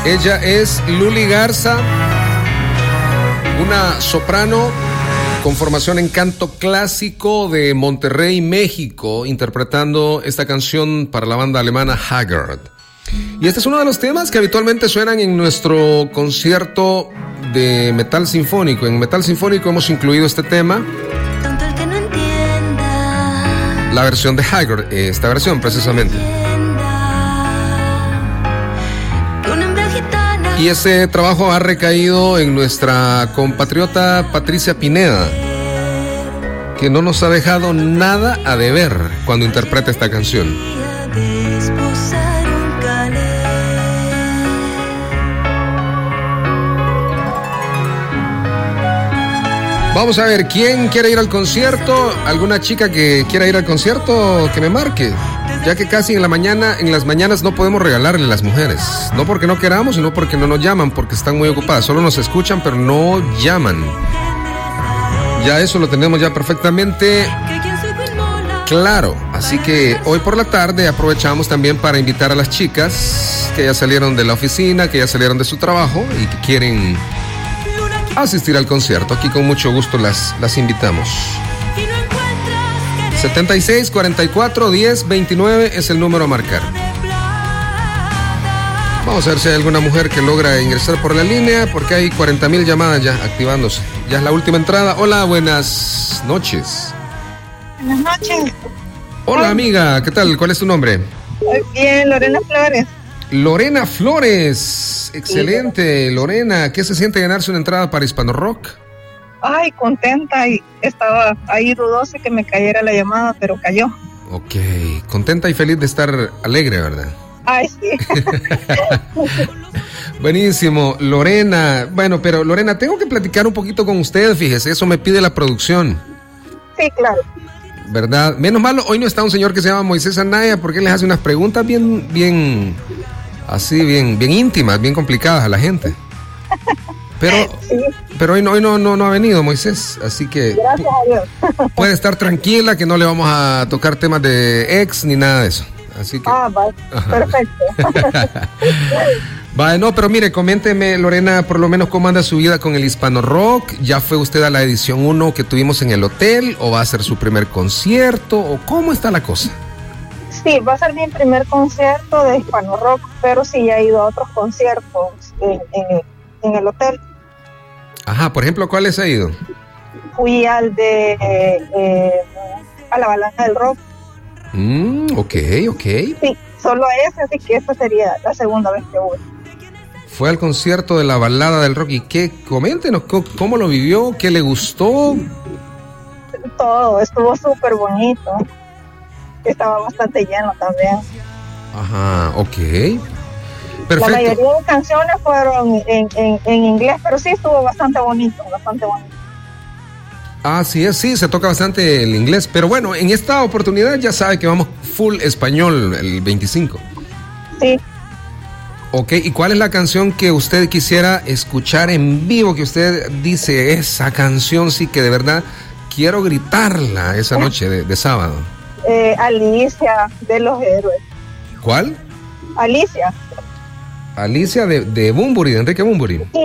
Ella es Luli Garza, una soprano con formación en canto clásico de Monterrey, México, interpretando esta canción para la banda alemana Haggard. Y este es uno de los temas que habitualmente suenan en nuestro concierto de metal sinfónico. En metal sinfónico hemos incluido este tema, la versión de Haggard, esta versión precisamente. Y ese trabajo ha recaído en nuestra compatriota Patricia Pineda, que no nos ha dejado nada a deber cuando interpreta esta canción. Vamos a ver, ¿quién quiere ir al concierto? ¿Alguna chica que quiera ir al concierto que me marque? Ya que casi en las mañanas no podemos regalarle a las mujeres. No porque no queramos, sino porque no nos llaman, porque están muy ocupadas. Solo nos escuchan, pero no llaman. Ya eso lo tenemos ya perfectamente claro. Así que hoy por la tarde aprovechamos también para invitar a las chicas que ya salieron de la oficina, que ya salieron de su trabajo y que quieren asistir al concierto. Aquí con mucho gusto las invitamos. 76 44 10 29 es el número a marcar. Vamos a ver si hay alguna mujer que logra ingresar por la línea, porque hay 40,000 llamadas ya activándose. Ya es la última entrada. Hola, buenas noches. Buenas noches. Hola, amiga, ¿qué tal? ¿Cuál es tu nombre? Muy bien, Lorena Flores. Lorena Flores, excelente. Sí. Lorena, ¿qué se siente ganarse una entrada para Hispano Rock? Ay, contenta, y estaba ahí dudosa que me cayera la llamada, pero cayó. Ok, contenta y feliz de estar alegre, ¿verdad? Ay, sí. Buenísimo, Lorena. Bueno, pero Lorena, tengo que platicar un poquito con usted, fíjese, eso me pide la producción. Sí, claro. ¿Verdad? Menos malo, hoy no está un señor que se llama Moisés Anaya, porque él les hace unas preguntas bien íntimas, bien complicadas a la gente. Pero hoy no ha venido Moisés, así que gracias a Dios. Puede estar tranquila que no le vamos a tocar temas de ex ni nada de eso. Así que vale. Perfecto. Vale, no, pero mire, coménteme, Lorena, por lo menos cómo anda su vida con el Hispano Rock. ¿Ya fue usted a la edición 1 que tuvimos en el hotel? ¿O va a ser su primer concierto? ¿O cómo está la cosa? Sí, va a ser mi primer concierto de Hispano Rock, pero sí ya he ido a otros conciertos en el hotel. Ajá, por ejemplo, ¿cuáles ha ido? Fui al de a la Balada del Rock. Ok. Sí, solo ese, así que esta sería la segunda vez que voy. Fue al concierto de la Balada del Rock. ¿Y coméntenos, cómo lo vivió? ¿Qué le gustó? Todo, estuvo súper bonito. Estaba bastante lleno también. Ajá, ok. Perfecto. La mayoría de canciones fueron en inglés, pero sí estuvo bastante bonito. Sí, se toca bastante el inglés, pero bueno, en esta oportunidad ya sabe que vamos full español el 25. Sí. Ok, ¿y cuál es la canción que usted quisiera escuchar en vivo, que usted dice, esa canción sí que de verdad quiero gritarla esa noche de sábado? Alicia, de los Héroes. ¿Cuál? Alicia de Bunbury, de Enrique Bunbury. Sí.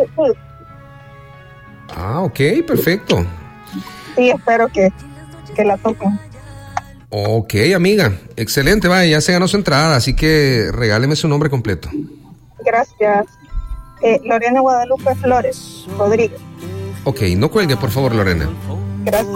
Ok, perfecto. Sí, espero que la toquen. Ok, amiga, excelente, vaya, ya se ganó su entrada, así que regáleme su nombre completo. Gracias. Lorena Guadalupe Flores Rodríguez. Ok, no cuelgue, por favor, Lorena. Gracias.